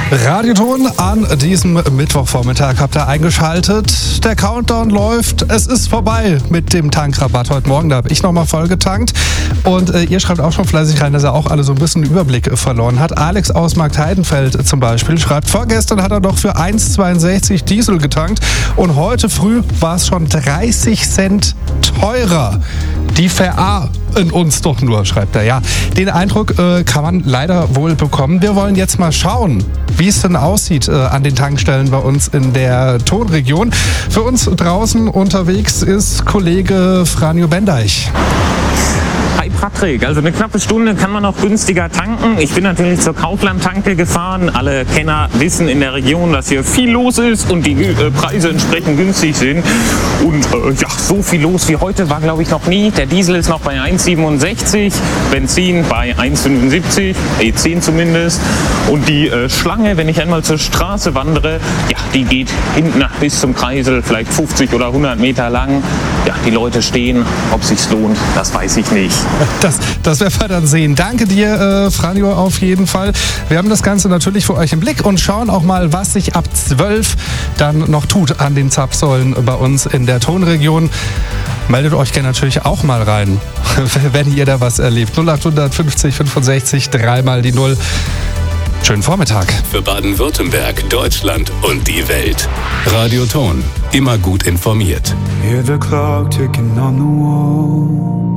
Radioton an diesem Mittwochvormittag habt ihr eingeschaltet. Der Countdown läuft. Es ist vorbei mit dem Tankrabatt heute Morgen. Da habe ich nochmal voll getankt. Und ihr schreibt auch schon fleißig rein, dass er auch alle so ein bisschen den Überblick verloren hat. Alex aus Marktheidenfeld zum Beispiel schreibt, vorgestern hat er noch für 1,62 Diesel getankt und heute früh war es schon 30 Cent teurer. Die verarmen uns doch nur, schreibt er. Ja, den Eindruck kann man leider wohl bekommen. Wir wollen jetzt mal schauen, wie es denn aussieht an den Tankstellen bei uns in der Tonregion. Für uns draußen unterwegs ist Kollege Franjo Bendeich. Hi Patrick, also eine knappe Stunde kann man noch günstiger tanken. Ich bin natürlich zur Kaufland-Tanke gefahren. Alle Kenner wissen in der Region, dass hier viel los ist und die Preise entsprechend günstig sind. Und ja, so viel los wie heute war, glaube ich, noch nie. Der Diesel ist noch bei 1,67, Benzin bei 1,75, E10 zumindest. Und die Schlange, wenn ich einmal zur Straße wandere, ja, die geht hinten nach bis zum Kreisel, vielleicht 50 oder 100 Meter lang. Ja, die Leute stehen, ob es sich lohnt, das weiß ich nicht. Das werden wir dann sehen. Danke dir, Franjo, auf jeden Fall. Wir haben das Ganze natürlich für euch im Blick und schauen auch mal, was sich ab 12 dann noch tut an den Zapfsäulen bei uns in der Tonregion. Meldet euch gerne natürlich auch mal rein, wenn ihr da was erlebt. 0800 50 65 3 mal die 0. Schönen Vormittag. Für Baden-Württemberg, Deutschland und die Welt. Radioton. Immer gut informiert. Hear the clock ticking on the wall.